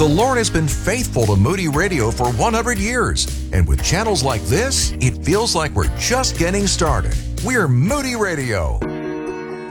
The Lord has been faithful to Moody Radio for 100 years, and with channels like this, it feels like we're just getting started. We're Moody Radio.